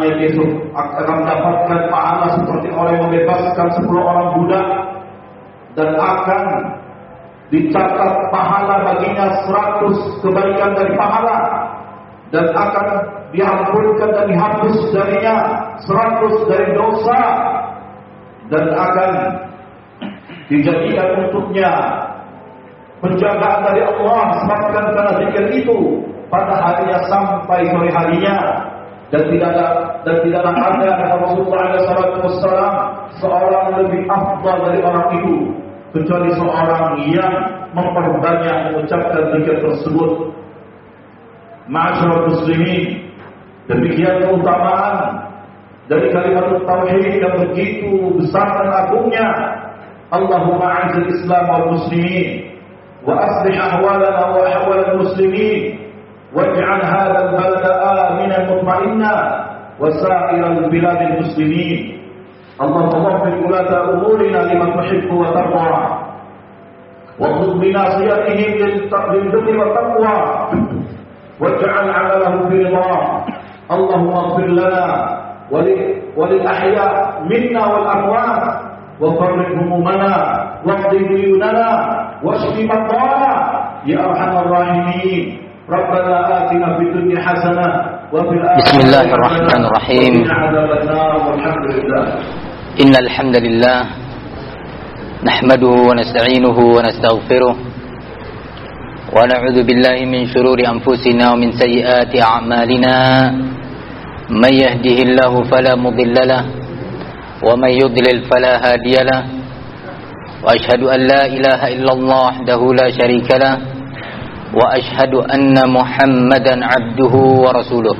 pahalanya besok akan mendapatkan pahala seperti orang yang membebaskan 10 orang budak, dan akan dicatat pahala baginya 100 kebaikan dari pahala, dan akan diampunkan dan dihapus darinya 100 dari dosa, dan akan dijadikan untuknya penjagaan dari Allah sebabkan karena zikir itu pada harinya sampai sore harinya. Dan tidaklah ada kata Rasulullah SAW seorang lebih afdal dari orang itu kecuali seorang yang memperbanyak mengucapkan zikir tersebut. Ma'asyiral muslimin, demikian keutamaan dari kalimat tauhid yang begitu besar dan agungnya. Allahumma a'izil Islam wal muslimin wa aslih ahwalana wa ahwal al-muslimin waj'al hadzal balada aminan mutma'inna wa sa'iral biladil muslimin. Allahumma waffiq ulata umurina liman tuhibbu wa tarda wa khudh bi nasiyatihim lil birri wa taqwa waj'al 'amalahum fi ridha. Allahumma ighfir lana wa lil ahya' minna wal amwat wa farrij humumana waqdi duyunana washfi madana ya arhamar rahimin. ربنا آتنا في الدنيا حسنة وفي الآخرة بسم الله الرحمن الرحيم. إن الحمد لله نحمده ونستعينه ونستغفره ونعوذ بالله من شرور أنفسنا ومن سيئات أعمالنا. من يهده الله فلا مضل له ومن يضلل فلا هادي له وأشهد أن لا إله إلا الله وحده لا شريك له وأشهد أن محمدا عبده ورسوله.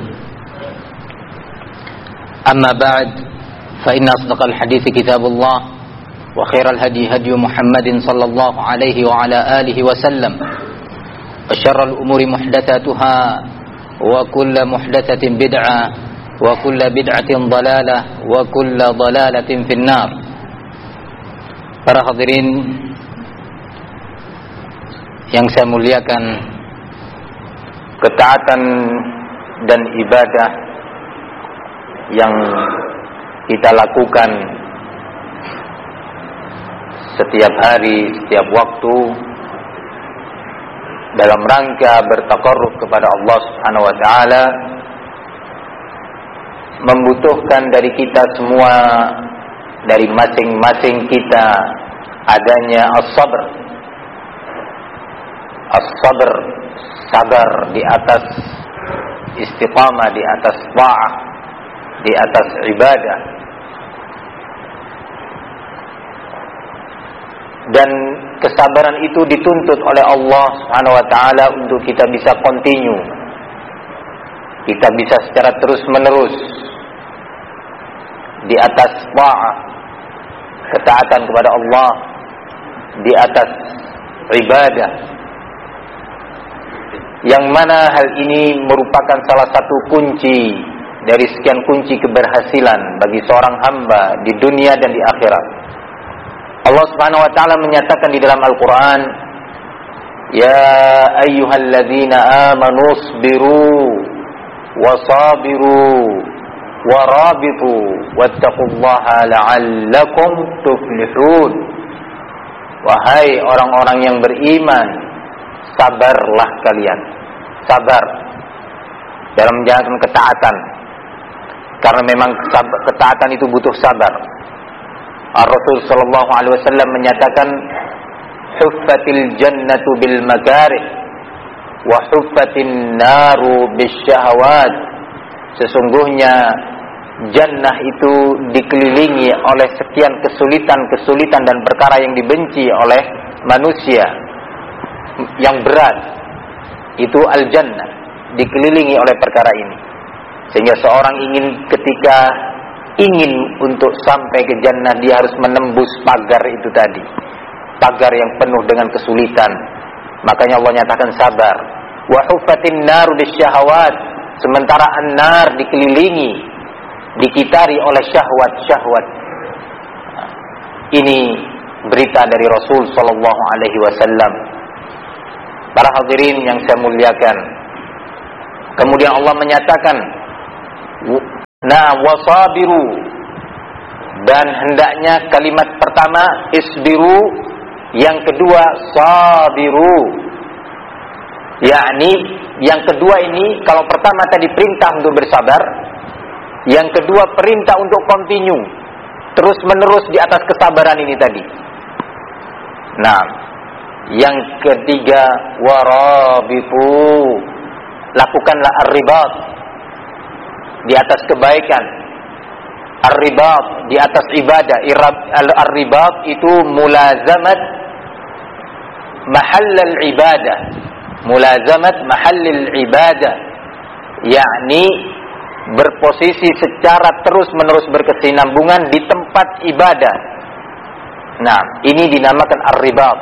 أما بعد فإن أصدق الحديث كتاب الله وخير الهدي هدي محمد صلى الله عليه وعلى آله وسلم وشر الأمور محدثاتها وكل محدثة بدعة وكل بدعة ضلالة وكل ضلالة في النار. Para hadirin yang saya muliakan, ketaatan dan ibadah yang kita lakukan setiap hari, setiap waktu dalam rangka bertaqarrub kepada Allah Subhanahu wa taala membutuhkan dari kita semua, dari masing-masing kita adanya as-sabr. As-sabr, sabar di atas istiqamah, di atas ta'ah, di atas ibadah. Dan kesabaran itu dituntut oleh Allah Subhanahu wa taala untuk kita bisa continue. Kita bisa secara terus-menerus di atas ta'ah, ketaatan kepada Allah, di atas ibadah. Yang mana hal ini merupakan salah satu kunci dari sekian kunci keberhasilan bagi seorang hamba di dunia dan di akhirat. Allah Subhanahu wa taala menyatakan di dalam Al-Qur'an, "Ya ayyuhalladzina amanu isbiru wasabiru warabitu wattaqullaha la'allakum tuflihun." Wahai orang-orang yang beriman, sabarlah kalian. Sabar dalam menjalankan ketaatan, karena memang ketaatan itu butuh sabar. Rasul sallallahu alaihi wasallam menyatakan, "Huffatil jannatu bil makarih wa huffatin naru bisyahawat." Sesungguhnya jannah itu dikelilingi oleh sekian kesulitan dan perkara yang dibenci oleh manusia yang berat. Itu al-jannah, dikelilingi oleh perkara ini. Sehingga seorang ketika ingin untuk sampai ke jannah, dia harus menembus pagar itu tadi, pagar yang penuh dengan kesulitan. Makanya Allah nyatakan sabar. Wa huffatin naru bisyahawat. Sementara an-nar dikelilingi, dikitari oleh syahwat-syahwat. Ini berita dari Rasul sallallahu alaihi wasallam. Para hadirin yang saya muliakan, kemudian Allah menyatakan Nah, wasabiru, dan hendaknya kalimat pertama isbiru, yang kedua sabiru. Yakni yang kedua ini, kalau pertama tadi perintah untuk bersabar, yang kedua perintah untuk continue, terus menerus di atas kesabaran ini tadi. Nah, yang ketiga warabitu, lakukanlah ar-ribat di atas kebaikan, ar-ribat di atas ibadah. Ar-ribat itu mulazamat mahallal ibadah, mulazamat mahallil ibadah, yakni berposisi secara terus-menerus berkesinambungan di tempat ibadah. Nah, ini dinamakan ar-ribat.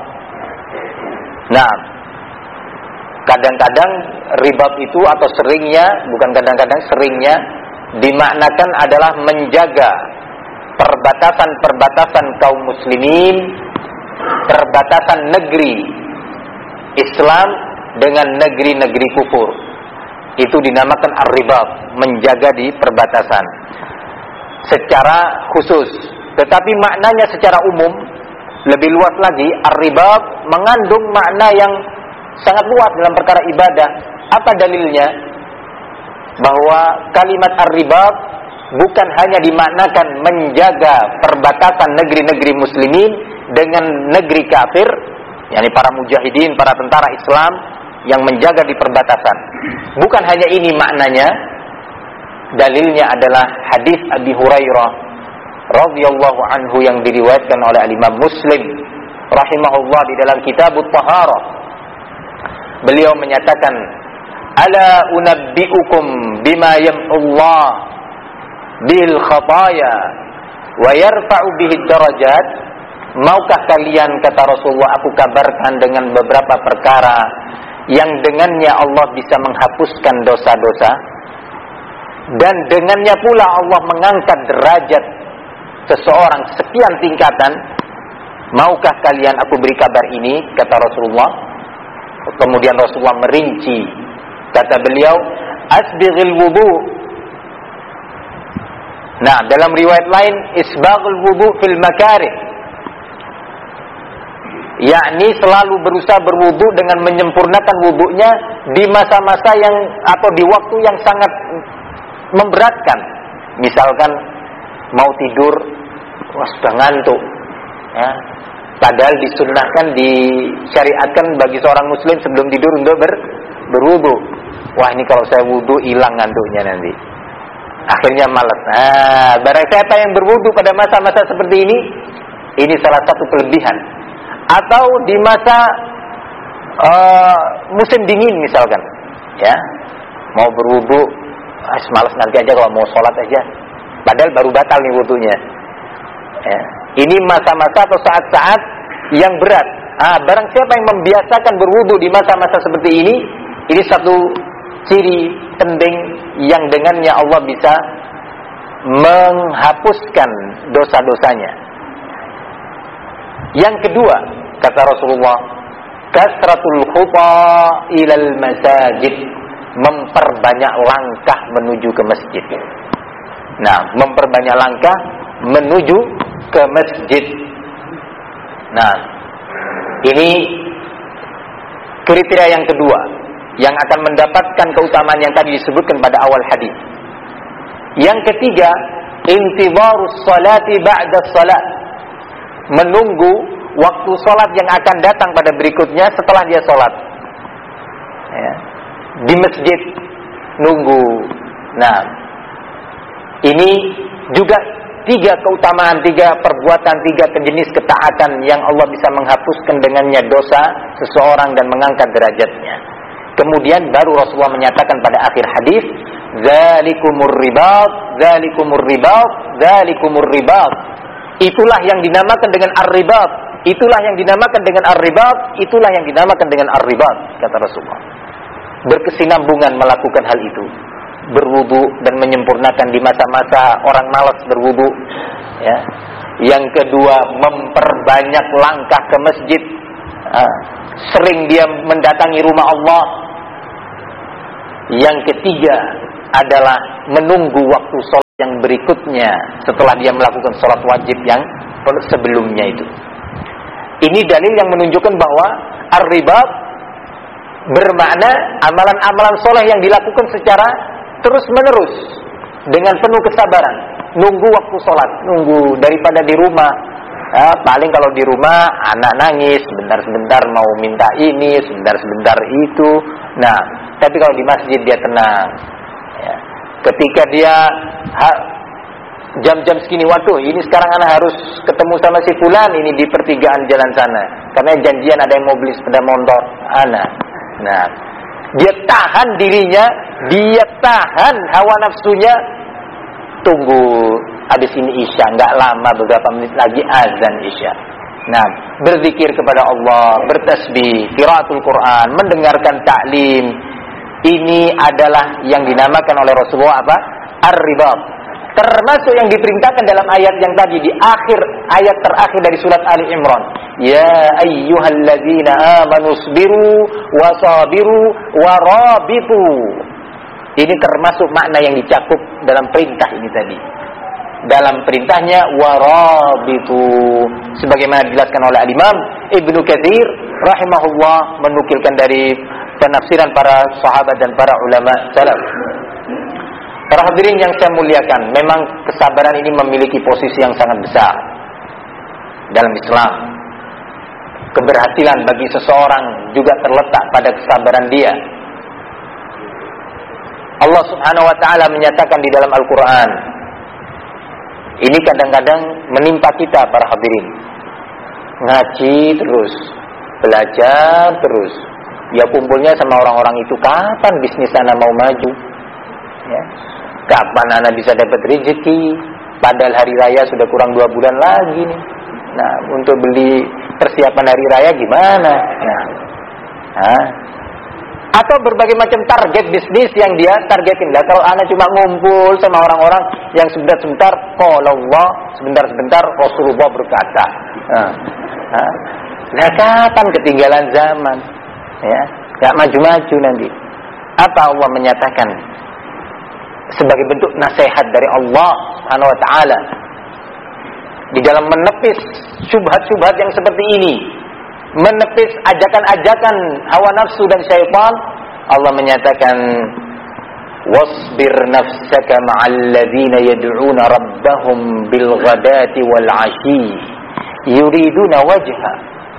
Nah, kadang-kadang ribat itu atau seringnya, bukan kadang-kadang, seringnya dimaknakan adalah menjaga perbatasan-perbatasan kaum muslimin, perbatasan negeri Islam dengan negeri-negeri kufur. Itu dinamakan ar-ribat, menjaga di perbatasan secara khusus. Tetapi maknanya secara umum lebih luas lagi. Ar-ribat mengandung makna yang sangat luas dalam perkara ibadah. Apa dalilnya? Bahwa kalimat ar-ribat bukan hanya dimaknakan menjaga perbatasan negeri-negeri muslimin dengan negeri kafir, yakni para mujahidin, para tentara Islam yang menjaga di perbatasan. Bukan hanya ini maknanya. Dalilnya adalah hadis Abi Hurairah radhiyallahu anhu yang diriwayatkan oleh Imam Muslim rahimahullah di dalam Kitabut Taharah. Beliau menyatakan, ala unabbiukum bima yamhullah bil khataya wa yarfa'u bihi darajat. Maukah kalian, kata Rasulullah, aku kabarkan dengan beberapa perkara yang dengannya Allah bisa menghapuskan dosa-dosa, dan dengannya pula Allah mengangkat derajat seseorang sekian tingkatan. Maukah kalian aku beri kabar ini, kata Rasulullah. Kemudian Rasulullah merinci, kata beliau, asbighil wudu. Nah, dalam riwayat lain, isbaghul wudu fil makarih, yakni selalu berusaha berwudu dengan menyempurnakan wudunya di masa-masa yang atau di waktu yang sangat memberatkan. Misalkan mau tidur, wah sudah ngantuk, ya. Padahal disunnahkan, disyariatkan bagi seorang muslim sebelum tidur untuk berwudu. Wah, ini kalau saya wudu hilang ngantuknya nanti. Akhirnya malas. Nah, barang siapa yang berwudu pada masa-masa seperti ini salah satu kelebihan. Atau di masa musim dingin misalkan, ya, mau berwudu, malas nanti aja kalau mau sholat aja. Padahal baru batal nih wudunya. Ya. Ini masa-masa atau saat-saat yang berat. Barang siapa yang membiasakan berwudu di masa-masa seperti ini satu ciri penting yang dengannya Allah bisa menghapuskan dosa-dosanya. Yang kedua, kata Rasulullah, kasratul khuta ilal masajid, memperbanyak langkah menuju ke masjid. Nah, memperbanyak langkah menuju ke masjid. Nah, ini kriteria yang kedua yang akan mendapatkan keutamaan yang tadi disebutkan pada awal hadis. Yang ketiga, intidharus salati ba'da salat, menunggu waktu salat yang akan datang pada berikutnya setelah dia salat, ya, di masjid nunggu. Nah, ini juga tiga keutamaan, tiga perbuatan, tiga jenis ketaatan yang Allah bisa menghapuskan dengannya dosa seseorang dan mengangkat derajatnya. Kemudian baru Rasulullah menyatakan pada akhir hadis, zalikumur ribat, zalikumur ribat, zalikumur ribat. Itulah yang dinamakan dengan ar-ribat, itulah yang dinamakan dengan ar-ribat, itulah yang dinamakan dengan ar-ribat, kata Rasulullah. Berkesinambungan melakukan hal itu, berwudu dan menyempurnakan di masa-masa orang malas berwudu, ya. Yang kedua, memperbanyak langkah ke masjid, sering dia mendatangi rumah Allah. Yang ketiga adalah menunggu waktu sholat yang berikutnya setelah dia melakukan sholat wajib yang sebelumnya itu. Ini dalil yang menunjukkan bahwa ar-ribat bermakna amalan-amalan soleh yang dilakukan secara terus-menerus dengan penuh kesabaran. Nunggu waktu sholat, nunggu daripada di rumah. Paling kalau di rumah anak nangis, sebentar-sebentar mau minta ini, sebentar-sebentar itu. Nah, tapi kalau di masjid dia tenang. Ya. Ketika dia jam-jam segini, waduh ini sekarang anak harus ketemu sama si fulan ini di pertigaan jalan sana, karena janjian ada yang mau beli sepeda motor anak. Nah, dia tahan dirinya, dia tahan hawa nafsunya. Tunggu habis ini isya, nggak lama, beberapa menit lagi azan isya. Nah, berzikir kepada Allah, bertasbih, qiraatul Quran, mendengarkan taklim. Ini adalah yang dinamakan oleh Rasulullah apa? Ar-ribat. Termasuk yang diperintahkan dalam ayat yang tadi di akhir ayat terakhir dari surat Ali Imran. Ya ayyuhalladzina amanu sabiru wasabiru warabitu. Ini termasuk makna yang dicakup dalam perintah ini tadi. Dalam perintahnya warabitu, sebagaimana dijelaskan oleh Imam Ibnu Katsir rahimahullah menukilkan dari penafsiran para sahabat dan para ulama salaf. Para hadirin yang saya muliakan, memang kesabaran ini memiliki posisi yang sangat besar dalam Islam. Keberhasilan bagi seseorang juga terletak pada kesabaran dia. Allah Subhanahu wa taala menyatakan di dalam Al-Qur'an. Ini kadang-kadang menimpa kita para hadirin. Ngaji terus, belajar terus. Ya kumpulnya sama orang-orang itu, kapan bisnis anak mau maju? Ya. Kapan anak bisa dapat rezeki? Padahal hari raya sudah kurang 2 bulan lagi nih. Nah, untuk beli persiapan hari raya gimana? Nah, atau berbagai macam target bisnis yang dia targetin. Lah kalau anak cuma ngumpul sama orang-orang yang sebentar-sebentar qala Allah, sebentar-sebentar Rasulullah berkata. Nah, kapan ketinggalan zaman? Ya, enggak maju-maju nanti. Apa Allah menyatakan sebagai bentuk nasihat dari Allah Subhanahu wa taala di dalam menepis syubhat-syubhat yang seperti ini, menepis ajakan-ajakan hawa nafsu dan syaitan. Allah menyatakan wasbir nafsaka ma'al ladzina yad'una rabbahum bil ghadati wal 'ashi yuriduna wajha.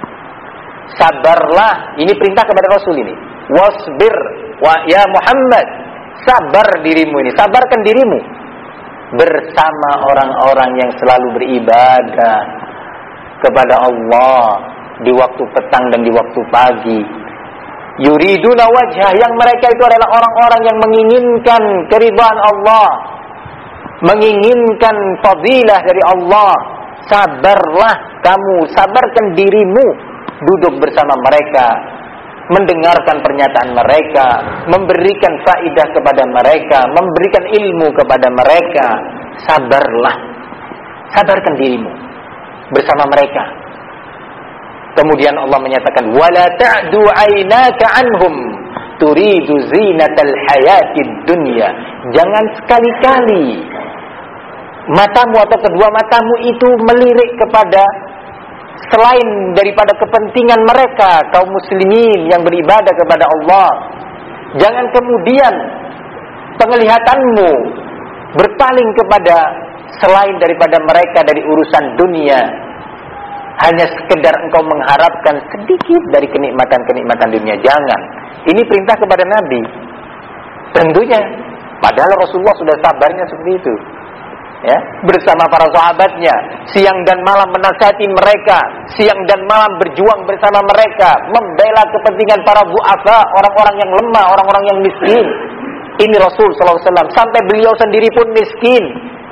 Sabarlah, ini perintah kepada Rasul ini. Wasbir wa ya Muhammad, sabar dirimu ini, sabarkan dirimu bersama orang-orang yang selalu beribadah kepada Allah di waktu petang dan di waktu pagi. Yuriduna wajhah, yang mereka itu adalah orang-orang yang menginginkan keridhaan Allah, menginginkan fadilah dari Allah. Sabarlah kamu, sabarkan dirimu, duduk bersama mereka, mendengarkan pernyataan mereka, memberikan faidah kepada mereka, memberikan ilmu kepada mereka. Sabarlah, sabarkan dirimu bersama mereka. Kemudian Allah menyatakan wala ta'du 'ainaka 'anhum turidu zinatal hayatid dunya. Jangan sekali-kali matamu atau kedua matamu itu melirik kepada selain daripada kepentingan mereka kaum muslimin yang beribadah kepada Allah. Jangan kemudian penglihatanmu berpaling kepada selain daripada mereka dari urusan dunia, hanya sekedar engkau mengharapkan sedikit dari kenikmatan-kenikmatan dunia. Jangan. Ini perintah kepada Nabi. Tentunya, padahal Rasulullah sudah sabarnya seperti itu. Ya, bersama para sahabatnya, siang dan malam menasihati mereka, siang dan malam berjuang bersama mereka, membela kepentingan para du'afa, orang-orang yang lemah, orang-orang yang miskin. Ini Rasul sallallahu alaihi wasallam, sampai beliau sendiri pun miskin.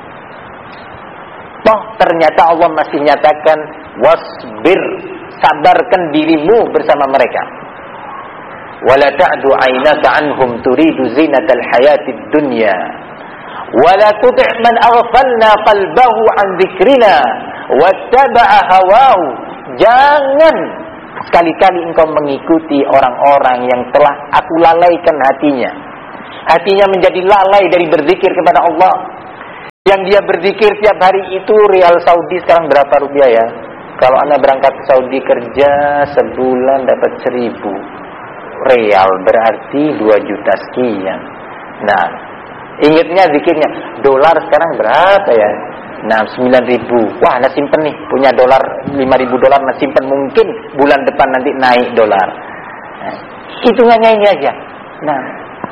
Toh ternyata Allah masih nyatakan wasbir, sabarkan dirimu bersama mereka. Wala ta'du 'ainaka 'anhum turidu zinatal hayatid dunya. Wala tuti' man aghfalna qalbahu 'an dzikrina wattaba'a hawahu. Jangan sekali-kali engkau mengikuti orang-orang yang telah aku lalaikan hatinya. Hatinya menjadi lalai dari berzikir kepada Allah. Yang dia berzikir tiap hari itu rial Saudi sekarang berapa rupiah ya? Kalau Anda berangkat ke Saudi kerja sebulan dapat 1.000 real, berarti 2 juta sekian. Nah, ingatnya zikirnya, dolar sekarang berapa ya? Nah, 9.000. Wah, Anda simpen nih, punya dolar 5.000 dolar, Anda simpen, mungkin bulan depan nanti naik dolar. Nah, hitungannya ini aja. Nah,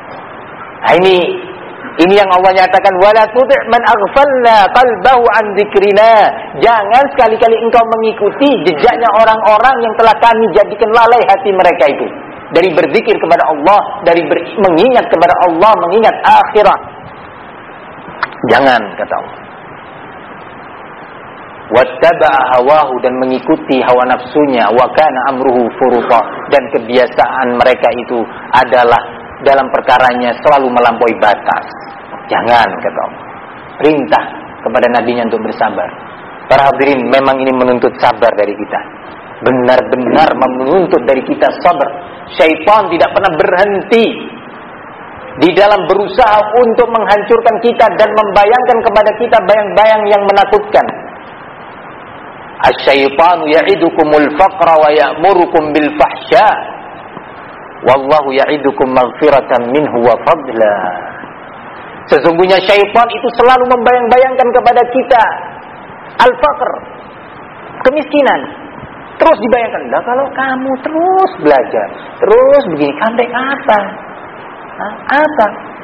ini yang Allah nyatakan, wala tuti' man aghfalna qalbahu an dzikrina. Jangan sekali-kali engkau mengikuti jejaknya orang-orang yang telah kami jadikan lalai hati mereka itu dari berzikir kepada Allah, dari mengingat kepada Allah, mengingat akhirat. Jangan, kata Allah. Wattaba'a hawahu, dan mengikuti hawa nafsunya, wa kana amruhu furuta, dan kebiasaan mereka itu adalah dalam perkaranya selalu melampaui batas. Jangan, kata Allah. Perintah kepada nabinya untuk bersabar. Para hadirin, memang ini menuntut sabar dari kita. Benar-benar menuntut dari kita sabar. Syaitan tidak pernah berhenti di dalam berusaha untuk menghancurkan kita dan membayangkan kepada kita bayang-bayang yang menakutkan. Asy-syaitanu ya'idukumul faqra wa ya'murukum bil fahsya. Wallahu ya'idukum maghfiratan minhu wa fadla. Sesungguhnya syaitan itu selalu membayang-bayangkan kepada kita al-faqr, kemiskinan. Terus dibayangkan, lah kalau kamu terus belajar, terus begini, sampai kapan? Apa?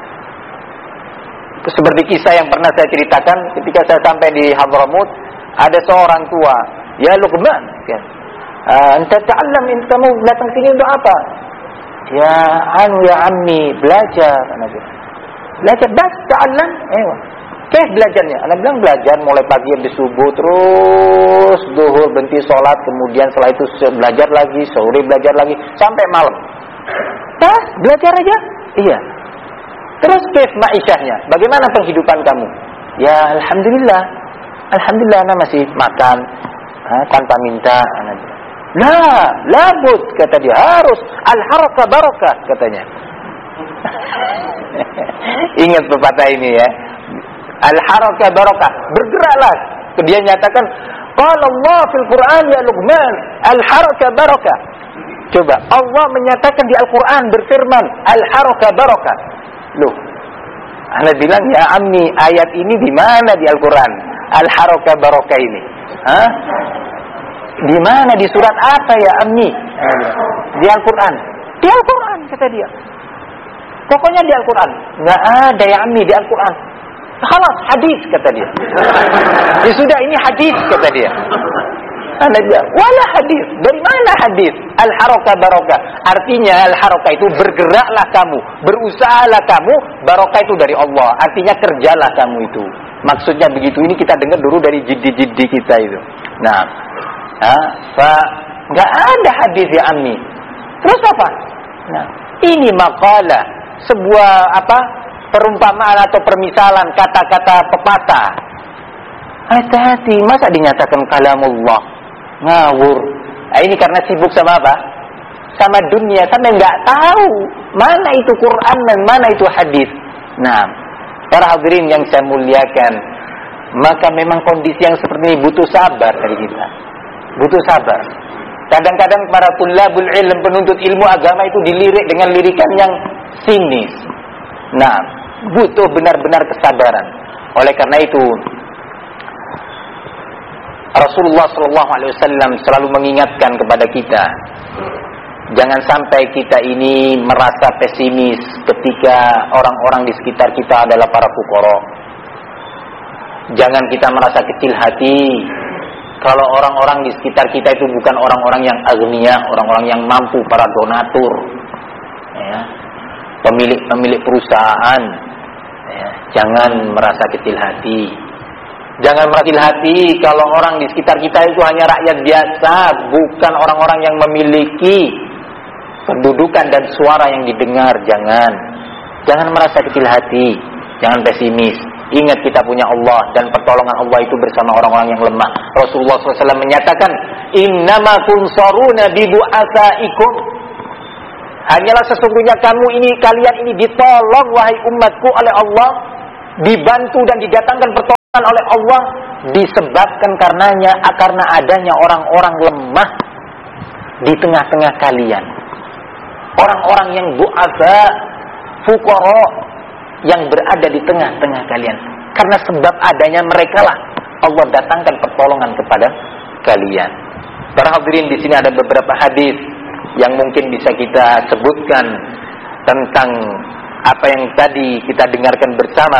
Seperti kisah yang pernah saya ceritakan ketika saya sampai di Hadramut, ada seorang tua, ya Luqman, kan? Anta ta'allam, kamu datang sini untuk apa? Ya ammi, belajar. Belajar, bas ta'allam. Belajarnya. Anak bilang belajar mulai pagi habis subuh, terus zuhur berhenti sholat, kemudian setelah itu belajar lagi, sore belajar lagi, sampai malam. Belajar aja? Iya. Terus ma'isyahnya, bagaimana penghidupan kamu? Ya alhamdulillah, anak masih makan tanpa minta. Labud, kata dia, harus al-haraka barakah, katanya. Ingat pepatah ini ya, al-haraka barakah, bergeraklah. Dia nyatakan, qala Allah fil Quran ya Luqman, al-haraka barakah. Coba, Allah menyatakan di Al-Quran, berfirman, al-haraka barakah. Loh, Anda bilang, ya ammi, ayat ini di mana di Al-Quran? Al-haraka barakah ini. Di mana, di surat apa ya ammi? Di Al-Quran. Di Al-Quran, kata dia. Pokoknya di Al-Quran. Nggak ada ya ammi di Al-Quran. Khalas, hadis, kata dia. Ya sudah, ini hadis, kata dia. Anda bilang, wala hadis. Dari mana hadis? Al-haraka barakah. Artinya al-haraka itu bergeraklah kamu, berusahalah kamu, barakah itu dari Allah. Artinya kerjalah kamu itu. Maksudnya begitu. Ini kita dengar dulu dari jiddi-jiddi kita itu. Nah, nggak ada hadis ya ammi. Terus apa? Nah, ini maqalah, sebuah perumpamaan atau permisalan, kata-kata pepatah. Hati-hati, masa dinyatakan kalamullah? Ngawur. Ini karena sibuk sama apa? Sama dunia, sampai nggak tahu mana itu Quran dan mana itu hadis. Nah, para hadirin yang saya muliakan, maka memang kondisi yang seperti ini butuh sabar dari kita. Butuh sabar. Kadang-kadang para tulabul ilm, penuntut ilmu agama itu dilirik dengan lirikan yang sinis. Nah, butuh benar-benar kesabaran. Oleh karena itu, Rasulullah SAW selalu mengingatkan kepada kita, jangan sampai kita ini merasa pesimis ketika orang-orang di sekitar kita adalah para fuqara. Jangan kita merasa kecil hati kalau orang-orang di sekitar kita itu bukan orang-orang yang agniya, orang-orang yang mampu, para donatur, ya, pemilik perusahaan. Ya, jangan merasa kecil hati. Jangan merasa kecil hati kalau orang di sekitar kita itu hanya rakyat biasa, bukan orang-orang yang memiliki kedudukan dan suara yang didengar. Jangan merasa kecil hati, jangan pesimis. Ingat kita punya Allah dan pertolongan Allah itu bersama orang-orang yang lemah. Rasulullah SAW menyatakan, innama tunsaruna bidu'asaikum. Hanyalah sesungguhnya kalian ini ditolong wahai umatku oleh Allah, dibantu dan didatangkan pertolongan oleh Allah disebabkan karena adanya orang-orang lemah di tengah-tengah kalian. Orang-orang yang du'afa, fuqara yang berada di tengah-tengah kalian. Karena sebab adanya mereka lah Allah datangkan pertolongan kepada kalian. Para hadirin, di sini ada beberapa hadis yang mungkin bisa kita sebutkan tentang apa yang tadi kita dengarkan bersama.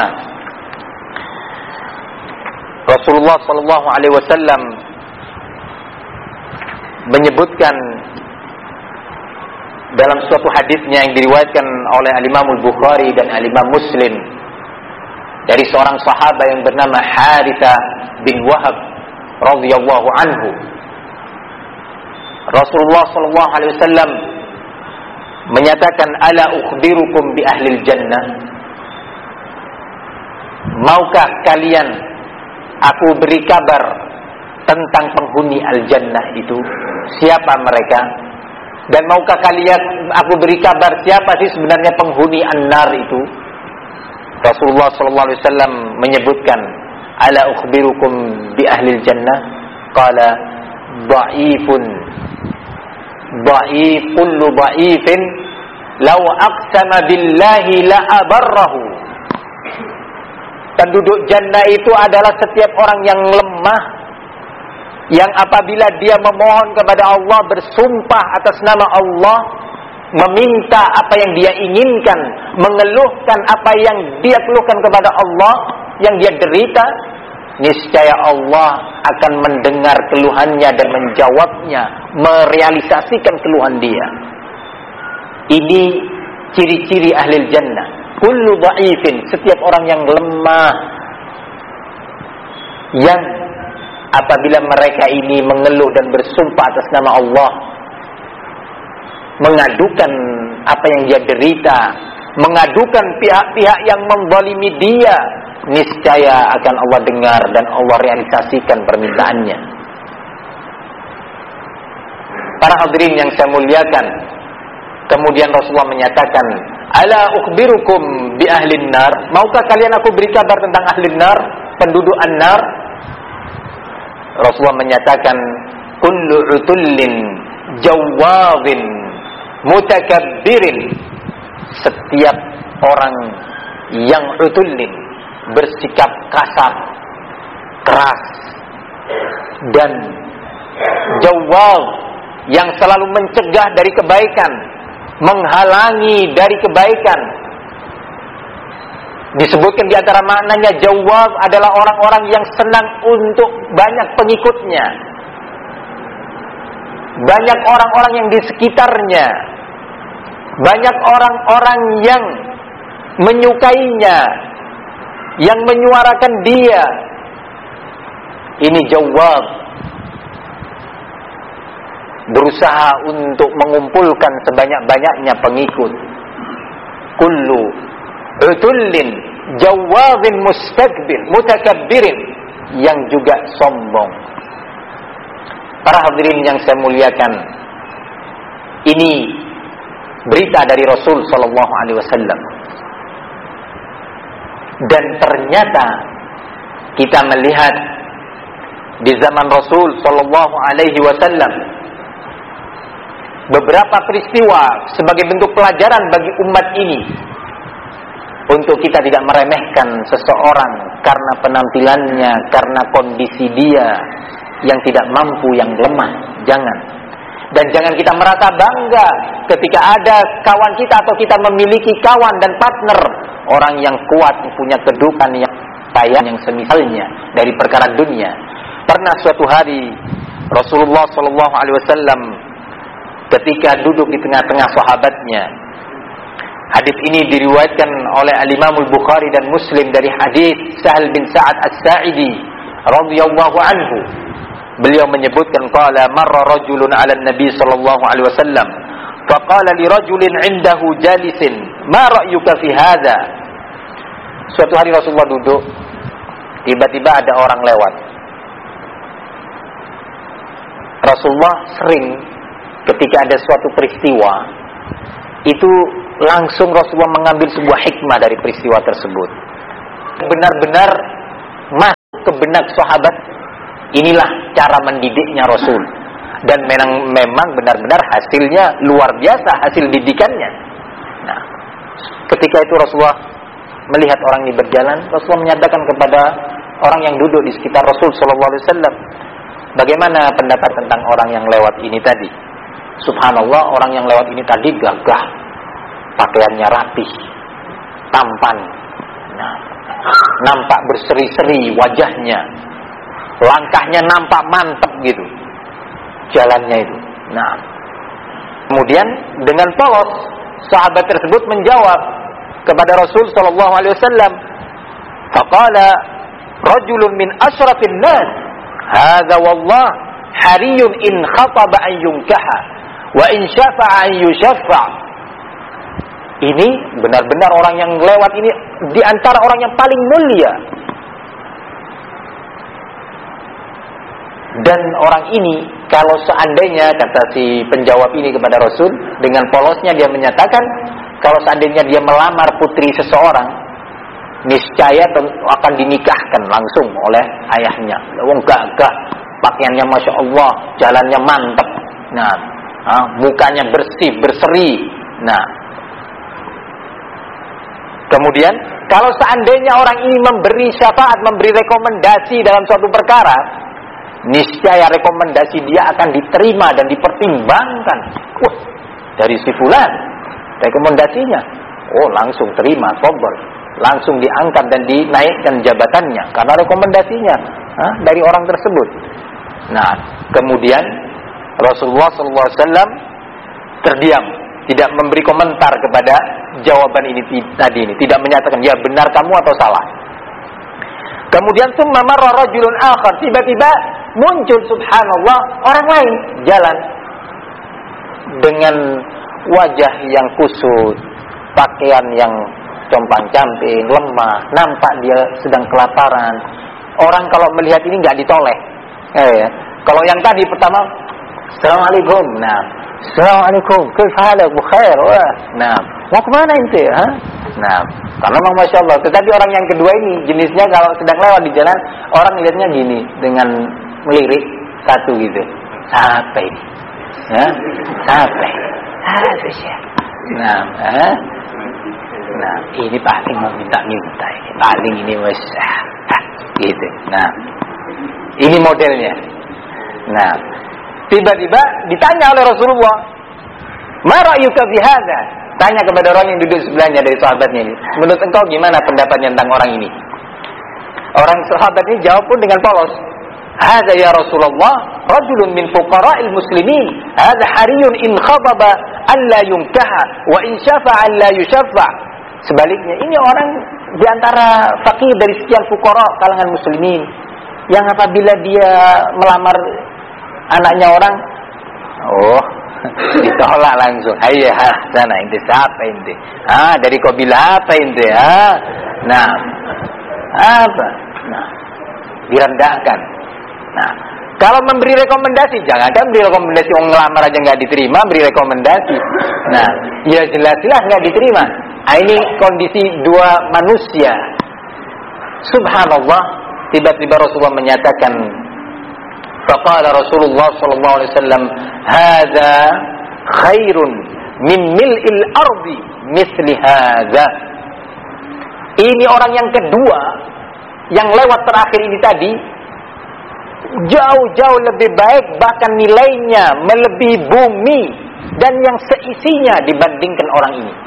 Rasulullah sallallahu alaihi wasallam menyebutkan dalam suatu hadisnya yang diriwayatkan oleh Al-Imam Al-Bukhari dan Al-Imam Muslim dari seorang sahabat yang bernama Harithah bin Wahab radhiyallahu anhu. Rasulullah sallallahu alaihi wasallam menyatakan, ala ukhbirukum bi ahlil jannah, maukah kalian aku beri kabar tentang penghuni al-jannah itu, siapa mereka? Dan maukah kalian aku beri kabar siapa sih sebenarnya penghuni an-nar itu? Rasulullah sallallahu alaihi wasallam menyebutkan, ala ukhbirukum bi ahlil jannah, qala dha'ifun dha'if kullu dha'ifin law aqsama billahi la abarrahu. Penduduk jannah itu adalah setiap orang yang lemah, yang apabila dia memohon kepada Allah, bersumpah atas nama Allah, meminta apa yang dia inginkan, mengeluhkan apa yang dia keluhkan kepada Allah, yang dia derita, niscaya Allah akan mendengar keluhannya dan menjawabnya, merealisasikan keluhan dia. Ini ciri-ciri ahli jannah. Kullu dha'ifin, setiap orang yang lemah, yang apabila mereka ini mengeluh dan bersumpah atas nama Allah, mengadukan apa yang dia derita, mengadukan pihak-pihak yang menzalimi dia, niscaya akan Allah dengar dan Allah realisasikan permintaannya. Para hadirin yang saya muliakan, kemudian Rasulullah menyatakan, ala ukhbirukum bi ahlin nar, maukah kalian aku beri kabar tentang ahlin nar, penduduk an-nar? Rasulullah menyatakan, kullu utullin jawazin mutakabbirin, setiap orang yang utullin, bersikap kasar, keras, dan jawaz, yang selalu mencegah dari kebaikan, menghalangi dari kebaikan. Disebutkan di antara maknanya, jawaz adalah orang-orang yang senang untuk banyak pengikutnya, banyak orang-orang yang di sekitarnya, banyak orang-orang yang menyukainya, yang menyuarakan dia. Ini jawaz, berusaha untuk mengumpulkan sebanyak-banyaknya pengikut. Kullu utullin jawazin mustakbir mutakabbirin, yang juga sombong. Para hadirin yang saya muliakan, ini berita dari Rasul sallallahu alaihi wasallam. Dan ternyata kita melihat di zaman Rasul sallallahu alaihi wasallam beberapa peristiwa sebagai bentuk pelajaran bagi umat ini, untuk kita tidak meremehkan seseorang karena penampilannya, karena kondisi dia yang tidak mampu, yang lemah. Jangan. Dan jangan kita merasa bangga ketika ada kawan kita atau kita memiliki kawan dan partner orang yang kuat, punya kedudukan yang kaya, yang semisalnya dari perkara dunia. Pernah suatu hari Rasulullah SAW ketika duduk di tengah-tengah sahabatnya. Hadis ini diriwayatkan oleh Al-Imam Al-Bukhari dan Muslim dari hadis Sahal bin Sa'ad As-Sa'idi radhiyallahu anhu. Beliau menyebutkan, qala marra rajulun 'ala an-nabi sallallahu alaihi wasallam faqala li rajulin 'indahu jalisin ma ra'yuka fi hadha. Suatu hari Rasulullah duduk, tiba-tiba ada orang lewat. Rasulullah sering ketika ada suatu peristiwa itu langsung Rasulullah mengambil sebuah hikmah dari peristiwa tersebut. Benar-benar ke benak sahabat, inilah cara mendidiknya Rasul. Dan memang benar-benar hasilnya luar biasa, hasil didikannya. Nah, ketika itu Rasulullah melihat orang ini berjalan, Rasulullah menyatakan kepada orang yang duduk di sekitar Rasul sallallahu alaihi wasallam, bagaimana pendapat tentang orang yang lewat ini tadi? Subhanallah, orang yang lewat ini tadi gagah, pakaiannya rapih, tampan, nah, nampak berseri-seri wajahnya, langkahnya nampak mantap gitu, jalannya itu. Nah, kemudian dengan polos sahabat tersebut menjawab kepada Rasul sallallahu alaihi wasallam, faqala rajulun min asyrafin nas, hadza wallah hariyun in khataba an yunkaha wa in syafa'a an yushaffa. Ini benar-benar orang yang lewat ini di antara orang yang paling mulia. Dan orang ini, kalau seandainya, kata si penjawab ini kepada Rasul, dengan polosnya dia menyatakan, kalau seandainya dia melamar putri seseorang, niscaya akan dinikahkan langsung oleh ayahnya. Wong gagah, pakaiannya Masya Allah, jalannya mantap, nah, mukanya bersih, berseri. Nah, kemudian kalau seandainya orang ini memberi syafaat, memberi rekomendasi dalam suatu perkara, niscaya rekomendasi dia akan diterima dan dipertimbangkan. Wah, dari si fulan rekomendasinya, oh langsung terima, tobol, langsung diangkat dan dinaikkan jabatannya karena rekomendasinya dari orang tersebut. Nah, kemudian Rasulullah SAW terdiam, tidak memberi komentar kepada jawaban ini tadi ini, tidak menyatakan ya benar kamu atau salah. Kemudian summa marra rajulun akhar, tiba-tiba muncul subhanallah orang lain jalan dengan wajah yang kusut, pakaian yang compang-camping, lemah, nampak dia sedang kelaparan. Orang kalau melihat ini nggak ditoleh. Kalau yang tadi pertama, Assalamualaikum, nah, Assalamualaikum, kaifa bu khair, wah, nah, mau kemana ente? Nah, karena memang Masya Allah. Tetapi orang yang kedua ini jenisnya kalau sedang lewat di jalan, orang lihatnya gini dengan melirik satu gitu, siapa ini? Siapa? Siapa? Nah, ini paling mau minta-minta ini, paling ini wes, gitu. Nah, ini modelnya. Nah, tiba-tiba ditanya oleh Rasulullah, "Ma ra'yuka fi hadza?" Tanya kepada orang yang duduk sebelahnya dari sahabatnya ini, menurut engkau gimana pendapatnya tentang orang ini? Orang sahabat ini jawab pun dengan polos, "Hadza ya Rasulullah, rajulun min fuqara'il muslimin. Hadza hariyun in khababa an la yunkaha wa in syafa'a an la yushaffa." Sebaliknya, ini orang di antara fakir dari sekian fuqara kalangan muslimin yang apabila dia melamar anaknya orang, oh, ditolak langsung. Hayya, sana ente siapa ente? Dari kabilah apa ente? Nah, apa? Nah, direndahkan. Nah, kalau memberi rekomendasi, jangan kan beri rekomendasi orang ngelamar aja nggak diterima, beri rekomendasi. Nah, ya jelas-jelas nggak diterima. Ini kondisi dua manusia. Subhanallah, tiba-tiba Rasulullah menyatakan, faqala Rasulullah sallallahu alaihi wasallam, "Hadza khairun min mil'il ardi misli hadza." Ini orang yang kedua yang lewat terakhir ini tadi jauh-jauh lebih baik, bahkan nilainya melebihi bumi dan yang seisinya dibandingkan orang ini.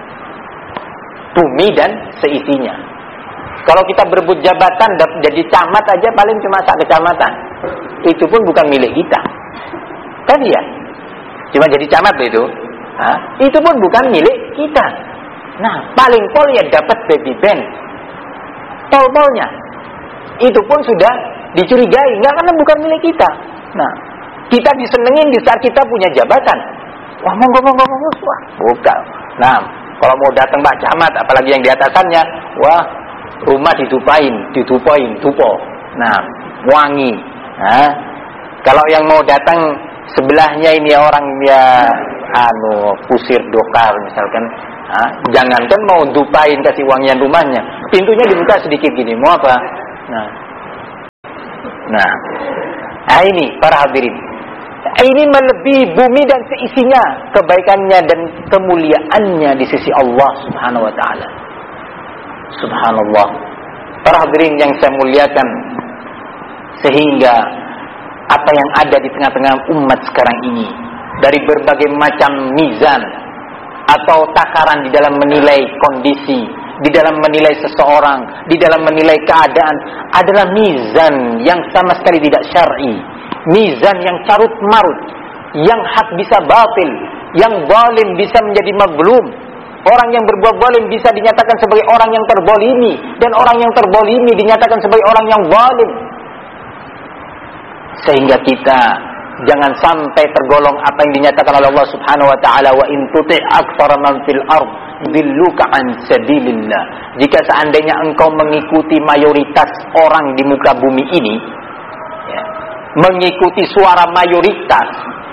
Bumi dan seisinya. Kalau kita berebut jabatan jadi camat aja paling cuma sak kecamatan. Itu pun bukan milik kita. Kan ya? Cuma jadi camat itu. Itu pun bukan milik kita. Nah, paling pol ya dapat baby band. Pol-polnya. Itu pun sudah dicurigai, enggak, karena bukan milik kita. Nah, kita disenengin di saat kita punya jabatan. Wah, monggo, wah, bukan. Nah, kalau mau datang Pak Camat, apalagi yang di atasannya, wah, rumah ditupain, tupo. Nah, wangi. Nah, kalau yang mau datang sebelahnya ini orang ya pusir dokar misalkan, jangankan mau dupain kasih wangian rumahnya, pintunya dibuka sedikit gini, mau apa? Nah, Nah, ini para hadirin, ini melebihi bumi dan seisinya, kebaikannya dan kemuliaannya di sisi Allah Subhanahu wa taala. Subhanallah. Para hadirin yang saya muliakan, sehingga apa yang ada di tengah-tengah umat sekarang ini, dari berbagai macam mizan atau takaran di dalam menilai kondisi, di dalam menilai seseorang, di dalam menilai keadaan, adalah mizan yang sama sekali tidak syar'i, mizan yang carut marut, yang hak bisa batil, yang zalim bisa menjadi mazlum. Orang yang berbuat zalim bisa dinyatakan sebagai orang yang terzalimi, dan orang yang terzalimi dinyatakan sebagai orang yang zalim. Sehingga kita jangan sampai tergolong apa yang dinyatakan oleh Allah Subhanahu wa taala, wa in tuti' aktsara man fil ard yudilluka an sabilillah. Jika seandainya engkau mengikuti mayoritas orang di muka bumi ini, ya, mengikuti suara mayoritas,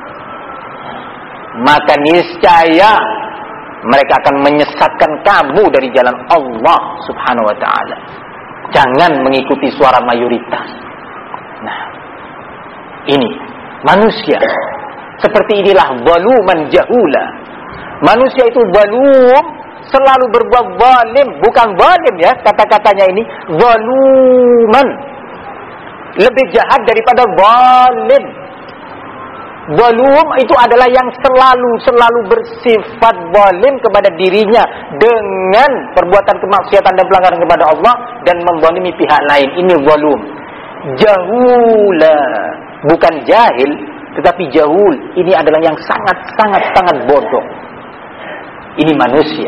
maka niscaya mereka akan menyesatkan kamu dari jalan Allah Subhanahu wa taala. Jangan mengikuti suara mayoritas. Nah, ini manusia seperti inilah zaluman jahula. Manusia itu zalum, selalu berbuat zalim, bukan zalim ya, kata-katanya ini zaluman. Lebih jahat daripada zalim. Zalum itu adalah yang selalu bersifat zalim kepada dirinya dengan perbuatan kemaksiatan dan pelanggaran kepada Allah dan menzalimi pihak lain. Ini zalum. Jahula, bukan jahil, tetapi jahul. Ini adalah yang sangat bodoh. Ini manusia.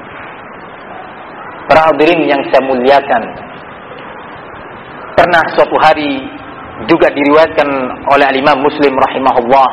Para hadirin yang saya muliakan, pernah suatu hari juga diriwayatkan oleh Imam Muslim rahimahullah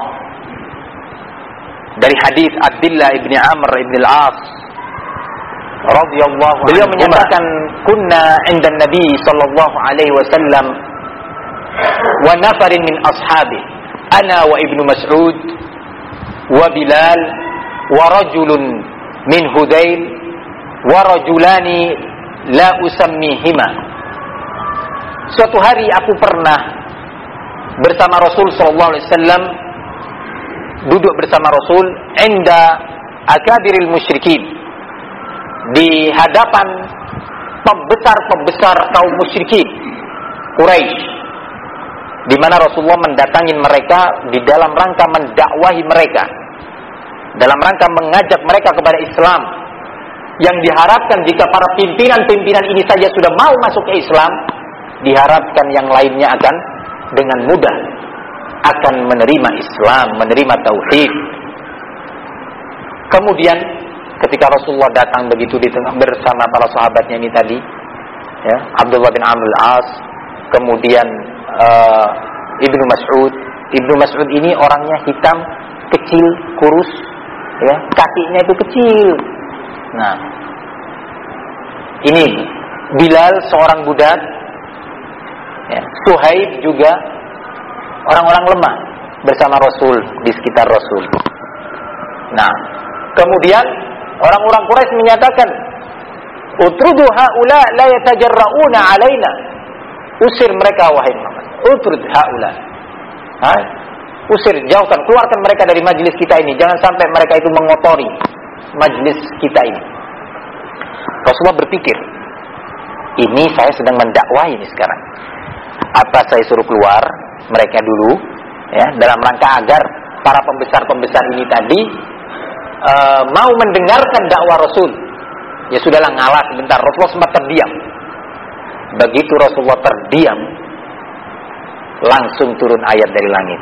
dari hadis Abdullah ibn Amr ibn al-As radhiyallahu anhu. Beliau menyatakan, kunna 'inda Nabi sallallahu alaihi wasallam wa nafarin min ashabi, ana wa Ibnu Mas'ud wa Bilal wa rajulun min Hudayl wa rajulani la usammihima. Suatu hari aku pernah bersama Rasul sallallahu alaihi wasallam, duduk bersama Rasul inda akabiril musyrikin, di hadapan pembesar kaum musyrikin Quraisy, di mana Rasulullah mendatangi mereka di dalam rangka mendakwahi mereka, dalam rangka mengajak mereka kepada Islam, yang diharapkan jika para pimpinan ini saja sudah mau masuk ke Islam, diharapkan yang lainnya akan dengan mudah akan menerima Islam, menerima tauhid. Kemudian ketika Rasulullah datang begitu di tengah bersama para sahabatnya ini tadi, ya, Abdullah bin Amr al-As, kemudian Ibnu Mas'ud. Ibnu Mas'ud ini orangnya hitam, kecil, kurus, ya, kakinya itu kecil. Nah, ini Bilal seorang budak, ya, Suhaib juga orang-orang lemah bersama Rasul, di sekitar Rasul. Nah, kemudian orang-orang Quraisy menyatakan, utrudu haula la yatajarrauna alaina. Usir mereka wahai Muhammad. Utrud haula. Usir, jauhkan, keluarkan mereka dari majlis kita ini. Jangan sampai mereka itu mengotori majlis kita ini. Rasulullah berpikir, ini saya sedang mendakwah ini sekarang. Apa saya suruh keluar mereka dulu, ya, dalam rangka agar para pembesar ini tadi mau mendengarkan dakwah Rasul. Ya sudahlah, ngalah sebentar. Rasulullah sempat terdiam. Begitu Rasulullah terdiam, langsung turun ayat dari langit.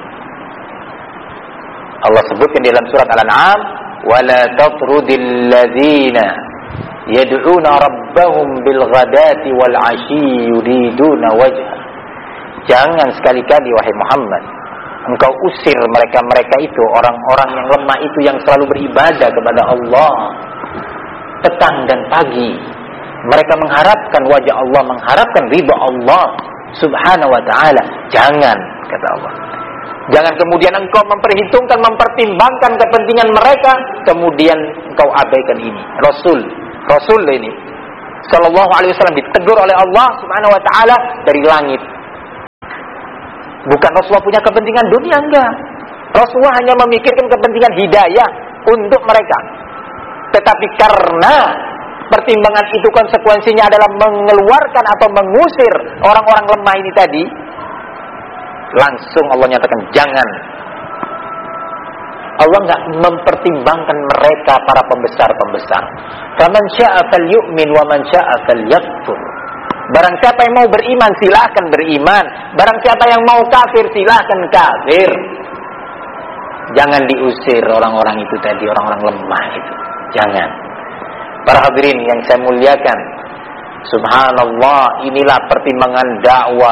Allah sebutkan di dalam surat Al-An'am, wala tatrudil ladzina yad'una rabbahum bil ghadati wal 'ashyi yuriduna wajha. Jangan sekali-kali wahai Muhammad engkau usir mereka itu, orang-orang yang lemah itu yang selalu beribadah kepada Allah petang dan pagi. Mereka mengharapkan wajah Allah, mengharapkan ridha Allah Subhanahu wa ta'ala. Jangan, kata Allah. Jangan kemudian engkau memperhitungkan, mempertimbangkan kepentingan mereka, kemudian engkau abaikan ini. Rasul ini sallallahu alaihi wasallam ditegur oleh Allah Subhanahu wa ta'ala dari langit. Bukan Rasulullah punya kepentingan dunia, enggak. Rasulullah hanya memikirkan kepentingan hidayah untuk mereka. Tetapi karena pertimbangan itu konsekuensinya adalah mengeluarkan atau mengusir orang-orang lemah ini tadi, langsung Allah nyatakan jangan. Allah enggak mempertimbangkan mereka para pembesar-pembesar. Faman syaa falyu'min wa man syaa falyakfur. Barang siapa yang mau beriman silahkan beriman, barang siapa yang mau kafir silahkan kafir. Jangan diusir orang-orang itu tadi, orang-orang lemah itu. Jangan. Para hadirin yang saya muliakan, subhanallah, inilah pertimbangan dakwah